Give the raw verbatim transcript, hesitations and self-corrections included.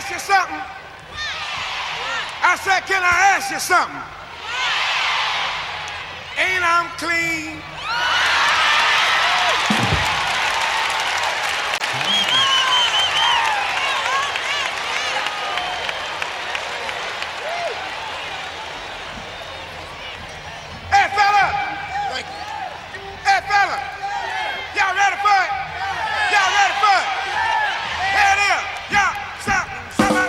ask you something? I said, can I ask you something? Ain't I'm clean?